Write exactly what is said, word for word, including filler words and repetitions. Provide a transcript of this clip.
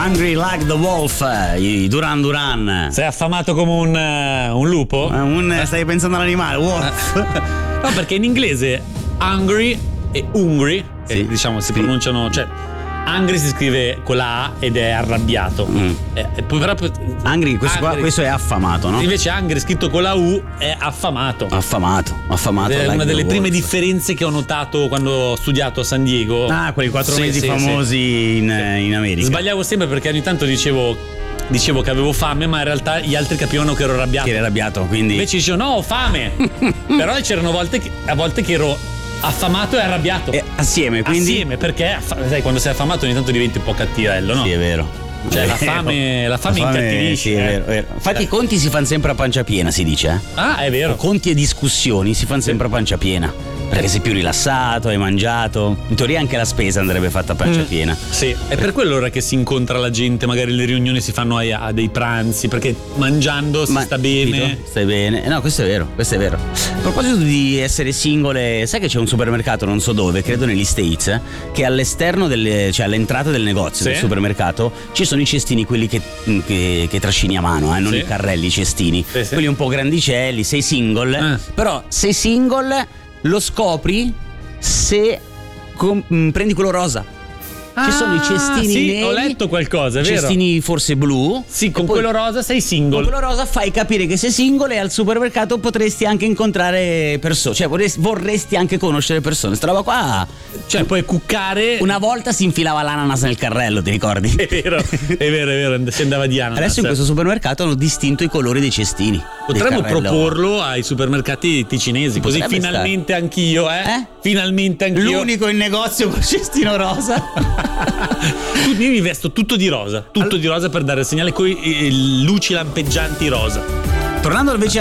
Hungry Like the Wolf, i Duran Duran. Sei affamato come un, uh, un lupo? Un, stai pensando all'animale, wolf. No, perché in inglese hungry e hungry, sì, eh, diciamo, si sì. pronunciano, cioè hungry si scrive con la A ed è arrabbiato. Mm. Eh, e poi però hungry, questo, hungry, qua, questo è affamato, no? Invece hungry scritto con la U è affamato. Affamato, affamato. È like una delle prime wolf. differenze che ho notato quando ho studiato a San Diego. Ah, quei quattro sì, mesi sì, famosi sì. In, in America. Sbagliavo sempre perché ogni tanto dicevo dicevo che avevo fame, ma in realtà gli altri capivano che ero arrabbiato. Che eri arrabbiato, quindi. Invece dicevo no, ho fame. Però c'erano volte che, a volte che ero affamato e arrabbiato. E assieme, quindi. Assieme, perché sai, quando sei affamato ogni tanto diventi un po' cattivello, no? Sì, è vero. Cioè la fame, la fame, la fame incattivisce. Sì, è vero, è vero. Infatti i conti si fanno sempre a pancia piena, si dice. Eh? Ah, è vero. Conti e discussioni si fanno sempre a pancia piena. Perché sei più rilassato, hai mangiato. In teoria anche la spesa andrebbe fatta a pancia mm. piena. Sì, è per quello ora che si incontra la gente, magari le riunioni si fanno a, a dei pranzi, perché mangiando si Ma, sta bene. Capito? Stai bene. No, questo è vero, questo è vero. A proposito di essere singole, sai che c'è un supermercato, non so dove, credo negli States, eh, che all'esterno delle, cioè all'entrata del negozio, sì. del supermercato, ci sono i cestini, quelli che, che, che trascini a mano, eh, non sì. i carrelli, i cestini. Sì, sì. Quelli un po' grandicelli, sei single, eh. però sei single lo scopri se com- mh, prendi quello rosa. Ci sono i cestini sì, neri. Ho letto qualcosa, è vero. Cestini forse blu. Sì, con quello rosa sei single. Con quello rosa fai capire che sei single e al supermercato potresti anche incontrare persone. Cioè vorresti, vorresti anche conoscere persone. Sta roba qua. Cioè puoi cuccare. Una volta si infilava l'ananas nel carrello, ti ricordi? È vero, è vero, è vero. Si andava di ananas. Adesso in questo supermercato hanno distinto i colori dei cestini. Potremmo proporlo ai supermercati ticinesi. Così finalmente stare. anch'io, eh? eh? Finalmente anch'io. L'unico in negozio con cestino rosa. Io mi vesto tutto di rosa, tutto All... di rosa per dare il segnale con i luci lampeggianti rosa. Tornando invece